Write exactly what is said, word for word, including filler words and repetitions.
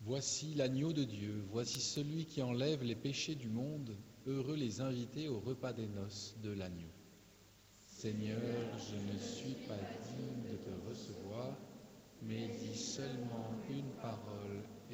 Voici l'agneau de Dieu, voici celui qui enlève les péchés du monde. Heureux les invités au repas des noces de l'agneau. Seigneur, je ne suis pas digne de te